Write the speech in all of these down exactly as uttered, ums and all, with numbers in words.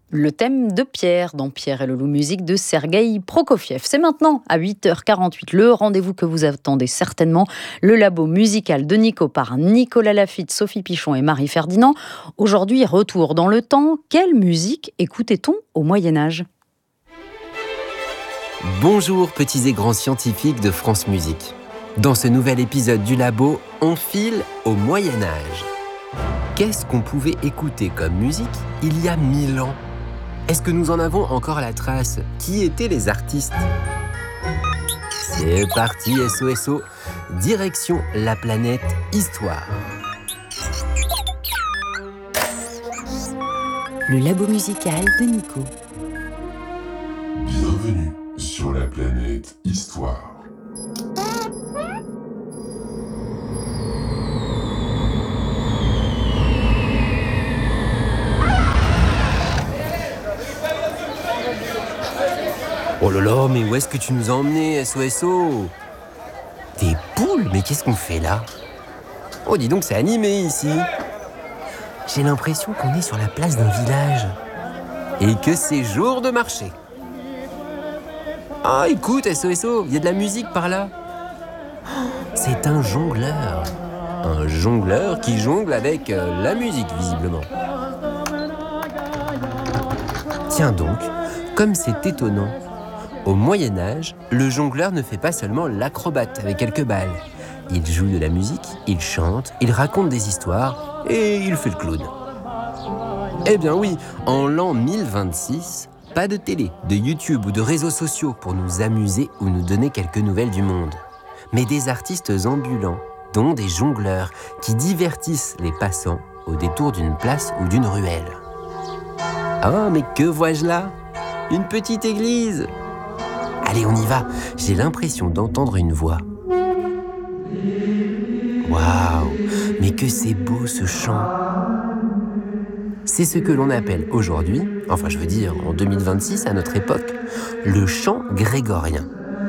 Le thème de Pierre dans Pierre et le loup, musique de Sergueï Prokofiev. C'est maintenant à huit heures quarante-huit, le rendez-vous que vous attendez certainement, le labo musical de Nico par Nicolas Laffitte, Sophie Pichon et Marie Ferdinand. Aujourd'hui, retour dans le temps. Quelle musique écoutait-on au Moyen-Âge ? Bonjour petits et grands scientifiques de France Musique. Dans ce nouvel épisode du labo, on file au Moyen-Âge. Qu'est-ce qu'on pouvait écouter comme musique il y a mille ans ? Est-ce que nous en avons encore la trace ? Qui étaient les artistes ? C'est parti, S O S O, direction la planète Histoire. Le labo musical de Nico. Bienvenue sur la planète Histoire. Oh là là, mais où est-ce que tu nous as emmenés, S O S O ? Des poules ? Mais qu'est-ce qu'on fait là ? Oh, dis donc, c'est animé ici. J'ai l'impression qu'on est sur la place d'un village. Et que c'est jour de marché. Ah, écoute, S O S O, il y a de la musique par là. C'est un jongleur. Un jongleur qui jongle avec euh, la musique, visiblement. Tiens donc, comme c'est étonnant. Au Moyen-Âge, le jongleur ne fait pas seulement l'acrobate avec quelques balles. Il joue de la musique, il chante, il raconte des histoires et il fait le clown. Eh bien oui, en l'an mille vingt-six, pas de télé, de YouTube ou de réseaux sociaux pour nous amuser ou nous donner quelques nouvelles du monde. Mais des artistes ambulants, dont des jongleurs, qui divertissent les passants au détour d'une place ou d'une ruelle. Ah, mais que vois-je là ? Une petite église ! Allez, on y va. J'ai l'impression d'entendre une voix. Waouh, mais que c'est beau ce chant. C'est ce que l'on appelle aujourd'hui, enfin je veux dire en deux mille vingt-six à notre époque, le chant grégorien.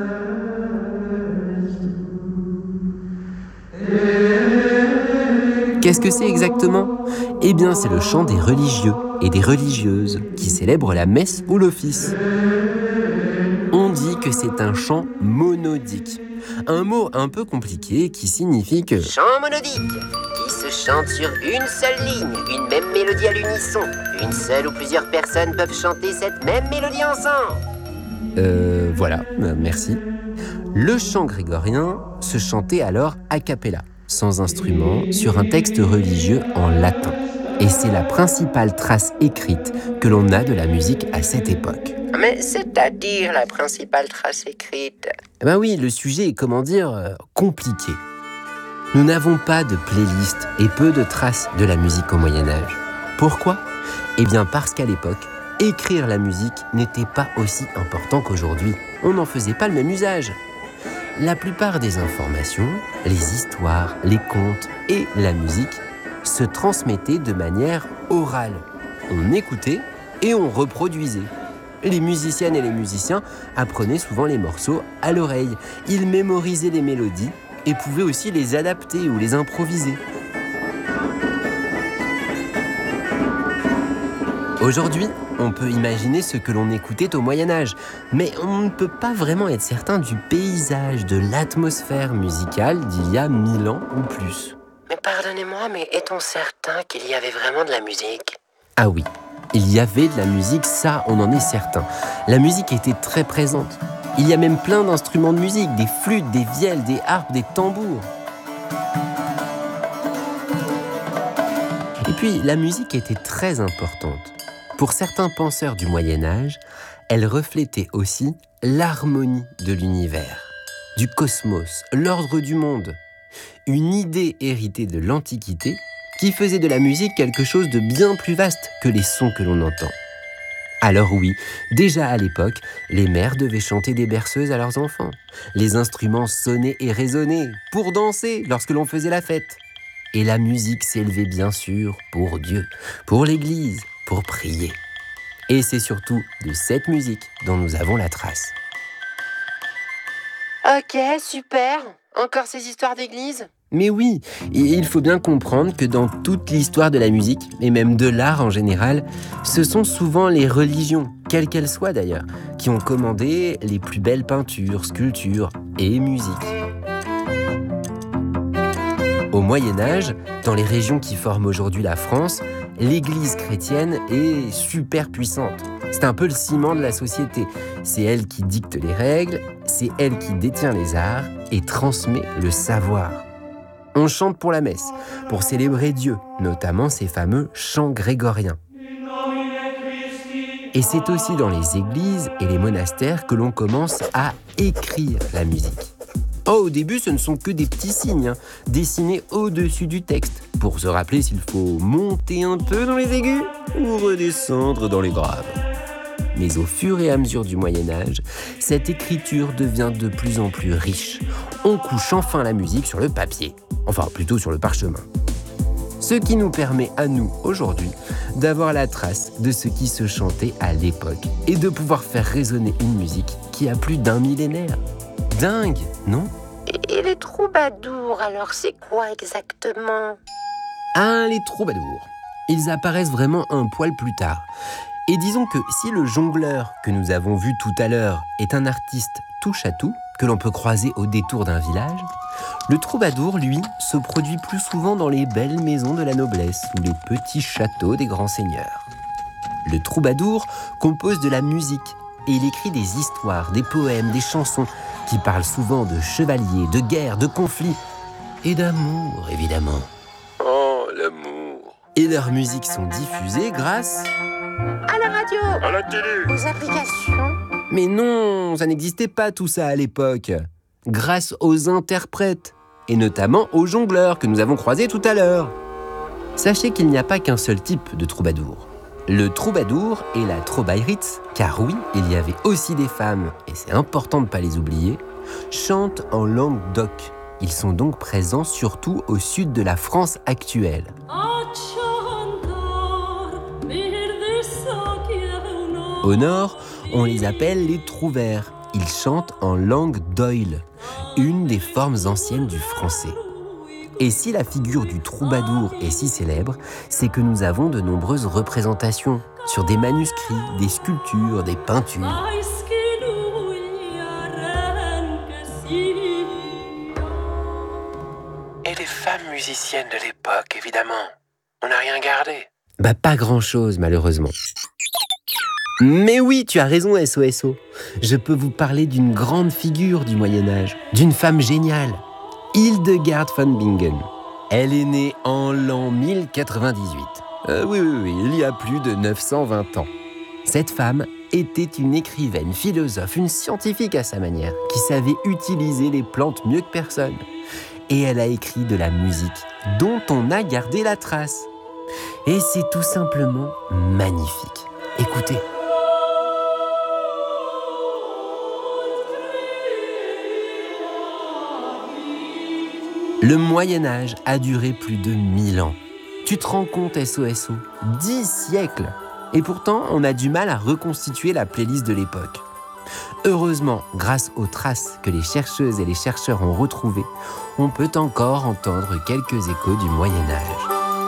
Qu'est-ce que c'est exactement ? Eh bien, c'est le chant des religieux et des religieuses qui célèbrent la messe ou l'office. On dit que c'est un chant monodique, un mot un peu compliqué qui signifie que... Chant monodique, qui se chante sur une seule ligne, une même mélodie à l'unisson. Une seule ou plusieurs personnes peuvent chanter cette même mélodie ensemble. Euh, voilà, euh, merci. Le chant grégorien se chantait alors a cappella, sans instrument, sur un texte religieux en latin. Et c'est la principale trace écrite que l'on a de la musique à cette époque. Mais c'est-à-dire la principale trace écrite ? Eh ben oui, le sujet est, comment dire, euh, compliqué. Nous n'avons pas de playlist et peu de traces de la musique au Moyen-Âge. Pourquoi ? Eh bien parce qu'à l'époque, écrire la musique n'était pas aussi important qu'aujourd'hui. On n'en faisait pas le même usage. La plupart des informations, les histoires, les contes et la musique se transmettaient de manière orale. On écoutait et on reproduisait. Les musiciennes et les musiciens apprenaient souvent les morceaux à l'oreille. Ils mémorisaient les mélodies et pouvaient aussi les adapter ou les improviser. Aujourd'hui, on peut imaginer ce que l'on écoutait au Moyen-Âge, mais on ne peut pas vraiment être certain du paysage, de l'atmosphère musicale d'il y a mille ans ou plus. Mais pardonnez-moi, mais est-on certain qu'il y avait vraiment de la musique ? Ah oui, il y avait de la musique, ça, on en est certain. La musique était très présente. Il y a même plein d'instruments de musique, des flûtes, des vielles, des harpes, des tambours. Et puis, la musique était très importante. Pour certains penseurs du Moyen-Âge, elle reflétait aussi l'harmonie de l'univers, du cosmos, l'ordre du monde. Une idée héritée de l'Antiquité qui faisait de la musique quelque chose de bien plus vaste que les sons que l'on entend. Alors oui, déjà à l'époque, les mères devaient chanter des berceuses à leurs enfants. Les instruments sonnaient et résonnaient pour danser lorsque l'on faisait la fête. Et la musique s'élevait bien sûr pour Dieu, pour l'Église, pour prier. Et c'est surtout de cette musique dont nous avons la trace. Ok, super. Encore ces histoires d'église ? Mais oui, il faut bien comprendre que dans toute l'histoire de la musique, et même de l'art en général, ce sont souvent les religions, quelles qu'elles soient d'ailleurs, qui ont commandé les plus belles peintures, sculptures et musiques. Au Moyen-Âge, dans les régions qui forment aujourd'hui la France, l'Église chrétienne est super puissante. C'est un peu le ciment de la société. C'est elle qui dicte les règles, c'est elle qui détient les arts et transmet le savoir. On chante pour la messe, pour célébrer Dieu, notamment ces fameux chants grégoriens. Et c'est aussi dans les églises et les monastères que l'on commence à écrire la musique. Oh, au début, ce ne sont que des petits signes, hein, dessinés au-dessus du texte, pour se rappeler s'il faut monter un peu dans les aigus ou redescendre dans les graves. Mais au fur et à mesure du Moyen-Âge, cette écriture devient de plus en plus riche. On couche enfin la musique sur le papier, enfin plutôt sur le parchemin. Ce qui nous permet à nous, aujourd'hui, d'avoir la trace de ce qui se chantait à l'époque et de pouvoir faire résonner une musique qui a plus d'un millénaire. Dingue, non ? Et les troubadours, alors c'est quoi exactement ? Ah, les troubadours. Ils apparaissent vraiment un poil plus tard. Et disons que si le jongleur que nous avons vu tout à l'heure est un artiste touche-à-tout, que l'on peut croiser au détour d'un village, le troubadour, lui, se produit plus souvent dans les belles maisons de la noblesse ou les petits châteaux des grands seigneurs. Le troubadour compose de la musique et il écrit des histoires, des poèmes, des chansons qui parlent souvent de chevaliers, de guerres, de conflits et d'amour, évidemment. Oh, l'amour. Et leurs musiques sont diffusées grâce... À la radio, À la télé. aux applications. Mais non, ça n'existait pas tout ça à l'époque. Grâce aux interprètes, et notamment aux jongleurs que nous avons croisés tout à l'heure. Sachez qu'il n'y a pas qu'un seul type de troubadour. Le troubadour et la troubaïritz, car oui, il y avait aussi des femmes, et c'est important de ne pas les oublier, chantent en langue d'oc. Ils sont donc présents surtout au sud de la France actuelle. Au nord, on les appelle les trouvères. Ils chantent en langue d'oïl, une des formes anciennes du français. Et si la figure du troubadour est si célèbre, c'est que nous avons de nombreuses représentations sur des manuscrits, des sculptures, des peintures. Et les femmes musiciennes de l'époque, évidemment. On n'a rien gardé. Bah pas grand-chose, malheureusement. Mais oui, tu as raison, S O S O. Je peux vous parler d'une grande figure du Moyen-Âge, d'une femme géniale, Hildegard von Bingen. Elle est née en l'an mille quatre-vingt-dix-huit. Euh, oui, oui, oui, il y a plus de neuf cent vingt ans. Cette femme était une écrivaine, philosophe, une scientifique à sa manière, qui savait utiliser les plantes mieux que personne. Et elle a écrit de la musique, dont on a gardé la trace. Et c'est tout simplement magnifique. Écoutez. Le Moyen-Âge a duré plus de mille ans. Tu te rends compte, S O S O ? Dix siècles. Et pourtant, on a du mal à reconstituer la playlist de l'époque. Heureusement, grâce aux traces que les chercheuses et les chercheurs ont retrouvées, on peut encore entendre quelques échos du Moyen-Âge.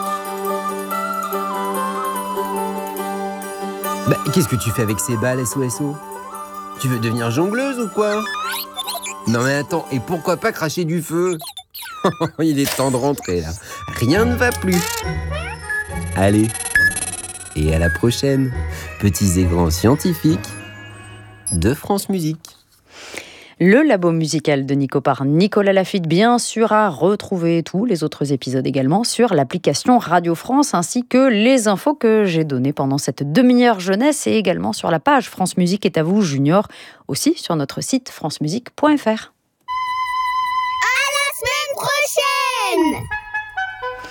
Bah, qu'est-ce que tu fais avec ces balles, S O S O ? Tu veux devenir jongleuse ou quoi ? Non mais attends, et pourquoi pas cracher du feu ? Il est temps de rentrer là. Rien ne va plus. Allez, et à la prochaine, petits et grands scientifiques de France Musique. Le labo musical de Nico par Nicolas Laffitte, bien sûr, à retrouver tous les autres épisodes également sur l'application Radio France, ainsi que les infos que j'ai données pendant cette demi-heure jeunesse et également sur la page France Musique est à vous Junior, aussi sur notre site francemusique point f r. Prochaine.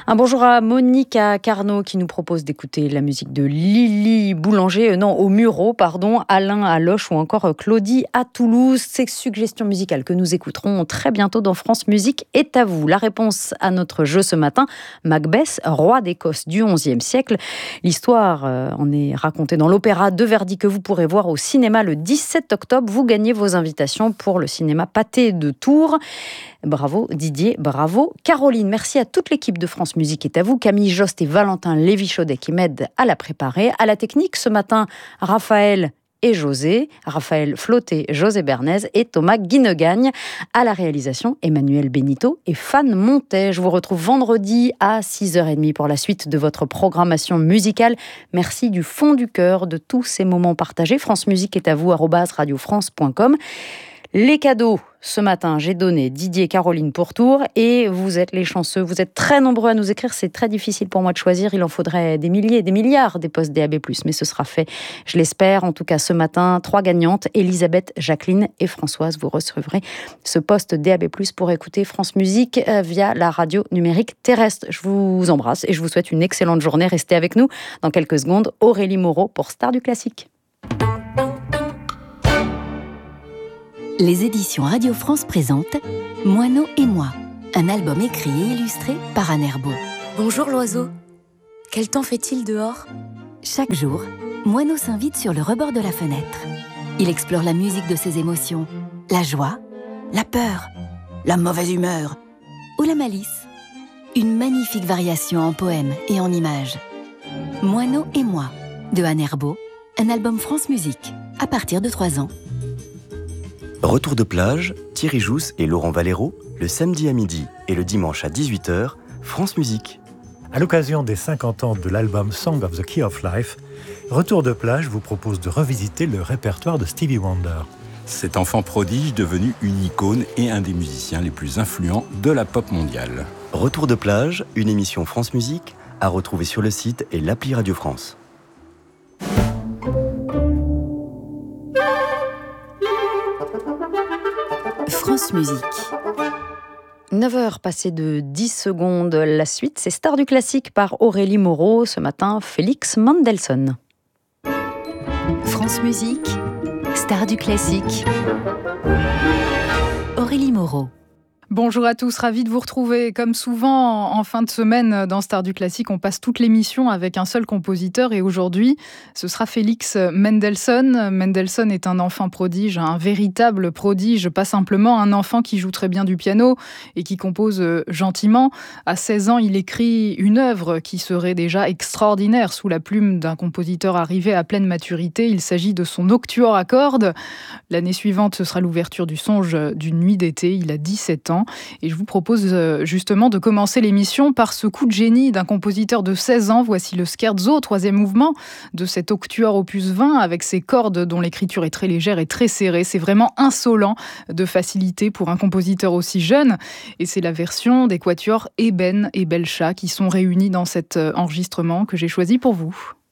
Un bonjour à Monica Carnot qui nous propose d'écouter la musique de Lily Boulanger, euh, non, au Muro, pardon, Alain à Loche ou encore Claudie à Toulouse. Ces suggestions musicales que nous écouterons très bientôt dans France Musique est à vous. La réponse à notre jeu ce matin, Macbeth, roi d'Écosse du onzième siècle. L'histoire euh, en est racontée dans l'opéra de Verdi que vous pourrez voir au cinéma le dix-sept octobre. Vous gagnez vos invitations pour le cinéma Pâté de Tours. Bravo Didier, bravo Caroline. Merci à toute l'équipe de France Musique est à vous. Camille Jost et Valentin Lévy-Chaudet qui m'aident à la préparer. À la technique ce matin, Raphaël et José, Raphaël Flotté, José Bernays et Thomas Guinegagne. À la réalisation, Emmanuel Benito et Fan Montet. Je vous retrouve vendredi à six heures trente pour la suite de votre programmation musicale. Merci du fond du cœur de tous ces moments partagés. France Musique est à vous, arobase radiofrance point com. Les cadeaux, ce matin, j'ai donné Didier et Caroline pour Tours et vous êtes les chanceux, vous êtes très nombreux à nous écrire, c'est très difficile pour moi de choisir, il en faudrait des milliers, des milliards des postes D A B plus, mais ce sera fait, je l'espère. En tout cas, ce matin, trois gagnantes, Elisabeth, Jacqueline et Françoise, vous recevrez ce poste D A B plus pour écouter France Musique via la radio numérique terrestre. Je vous embrasse et je vous souhaite une excellente journée, restez avec nous. Dans quelques secondes, Aurélie Moreau pour Star du Classique. Les éditions Radio France présentent Moineau et moi, un album écrit et illustré par Anne Herbeau. Bonjour l'oiseau, quel temps fait-il dehors ? Chaque jour, Moineau s'invite sur le rebord de la fenêtre. Il explore la musique de ses émotions, la joie, la peur, la mauvaise humeur ou la malice. Une magnifique variation en poèmes et en images. Moineau et moi, de Anne Herbeau, un album France Musique, à partir de trois ans. Retour de plage, Thierry Jousse et Laurent Valero, le samedi à midi et le dimanche à dix-huit heures, France Musique. À l'occasion des cinquante ans de l'album Song of the Key of Life, Retour de plage vous propose de revisiter le répertoire de Stevie Wonder. Cet enfant prodige devenu une icône et un des musiciens les plus influents de la pop mondiale. Retour de plage, une émission France Musique à retrouver sur le site et l'appli Radio France. France Musique. neuf heures passées de dix secondes. La suite, c'est Star du Classique par Aurélie Moreau. Ce matin, Félix Mendelssohn. France Musique, Star du Classique. Aurélie Moreau. Bonjour à tous, ravi de vous retrouver. Comme souvent, en fin de semaine, dans Star du Classique, on passe toute l'émission avec un seul compositeur et aujourd'hui, ce sera Félix Mendelssohn. Mendelssohn est un enfant prodige, un véritable prodige, pas simplement un enfant qui joue très bien du piano et qui compose gentiment. À seize ans, il écrit une œuvre qui serait déjà extraordinaire sous la plume d'un compositeur arrivé à pleine maturité. Il s'agit de son Octuor à cordes. L'année suivante, ce sera l'ouverture du Songe d'une nuit d'été. Il a dix-sept ans. Et je vous propose justement de commencer l'émission par ce coup de génie d'un compositeur de seize ans. Voici le Scherzo, troisième mouvement de cet Octuor opus vingt, avec ses cordes dont l'écriture est très légère et très serrée. C'est vraiment insolent de facilité pour un compositeur aussi jeune. Et c'est la version des quatuors Eben et Belcha qui sont réunis dans cet enregistrement que j'ai choisi pour vous.